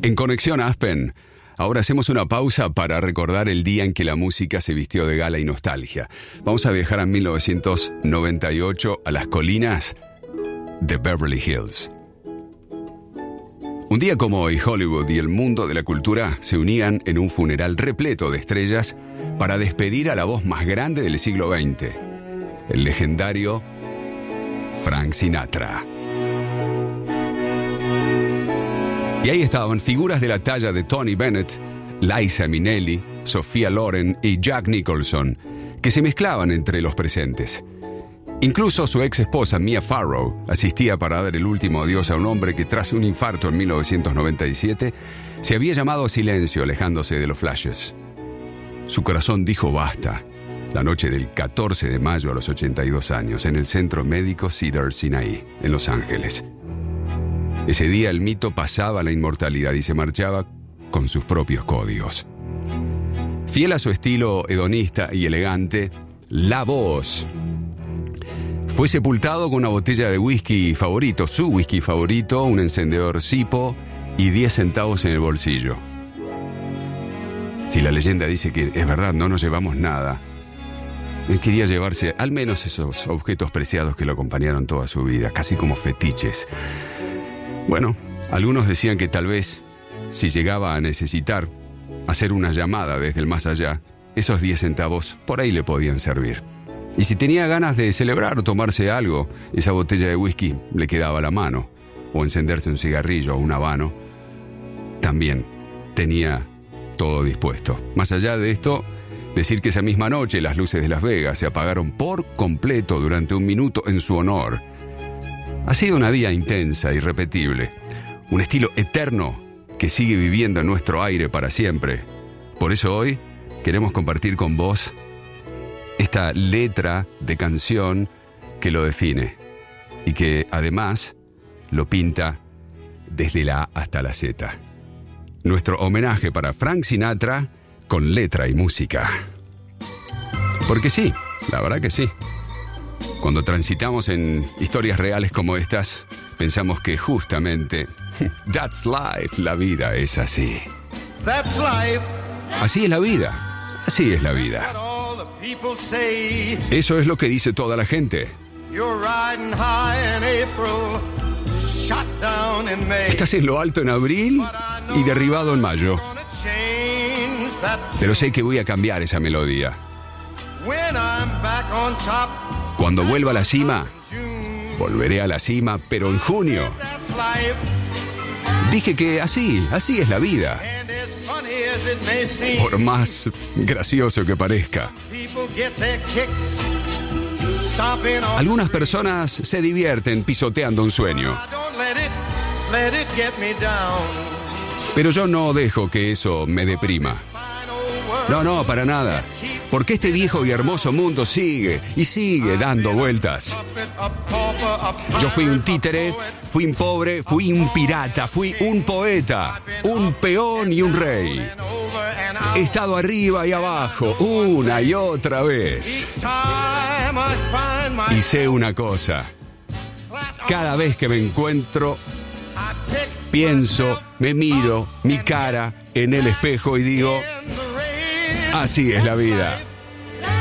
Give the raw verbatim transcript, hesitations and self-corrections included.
En Conexión Aspen, ahora hacemos una pausa para recordar el día en que la música se vistió de gala y nostalgia. Vamos a viajar a mil novecientos noventa y ocho a las colinas de Beverly Hills. Un día como hoy, Hollywood y el mundo de la cultura se unían en un funeral repleto de estrellas para despedir a la voz más grande del siglo veinte, el legendario Frank Sinatra. Y ahí estaban figuras de la talla de Tony Bennett, Liza Minnelli, Sophia Loren y Jack Nicholson, que se mezclaban entre los presentes. Incluso su ex esposa Mia Farrow asistía para dar el último adiós a un hombre que tras un infarto en mil novecientos noventa y siete se había llamado a silencio alejándose de los flashes. Su corazón dijo basta la noche del catorce de mayo a los ochenta y dos años en el Centro Médico Cedars-Sinai, en Los Ángeles. Ese día el mito pasaba a la inmortalidad y se marchaba con sus propios códigos. Fiel a su estilo hedonista y elegante, la voz fue sepultado con una botella de whisky favorito, su whisky favorito, un encendedor Zippo y diez centavos en el bolsillo. Si la leyenda dice que es verdad, no nos llevamos nada, él quería llevarse al menos esos objetos preciados que lo acompañaron toda su vida, casi como fetiches. Bueno, algunos decían que tal vez, si llegaba a necesitar hacer una llamada desde el más allá, esos diez centavos por ahí le podían servir. Y si tenía ganas de celebrar o tomarse algo, esa botella de whisky le quedaba a la mano, o encenderse un cigarrillo o un habano, también tenía todo dispuesto. Más allá de esto, decir que esa misma noche las luces de Las Vegas se apagaron por completo durante un minuto en su honor. Ha sido una vida intensa, irrepetible, un estilo eterno que sigue viviendo en nuestro aire para siempre. Por eso hoy queremos compartir con vos esta letra de canción que lo define y que además lo pinta desde la A hasta la Z. Nuestro homenaje para Frank Sinatra con letra y música. Porque sí, la verdad que sí. Cuando transitamos en historias reales como estas, pensamos que justamente that's life, la vida es así. That's life. Así es la vida, así es la vida. Eso es lo que dice toda la gente. Estás en lo alto en abril y derribado en mayo. Pero sé que voy a cambiar esa melodía. Cuando vuelva a la cima, volveré a la cima, pero en junio. Dije que así, así es la vida. Por más gracioso que parezca. Algunas personas se divierten pisoteando un sueño. Pero yo no dejo que eso me deprima. No, no, para nada. Porque este viejo y hermoso mundo sigue y sigue dando vueltas. Yo fui un títere, fui un pobre, fui un pirata, fui un poeta, un peón y un rey. He estado arriba y abajo, una y otra vez. Y sé una cosa. Cada vez que me encuentro, pienso, me miro mi cara en el espejo y digo, así es la vida.